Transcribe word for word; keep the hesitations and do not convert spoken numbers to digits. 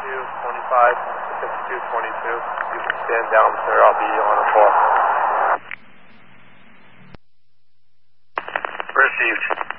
fifty-two twenty-five to fifty-two twenty-two. You can stand down, sir. I'll be on a call. Received.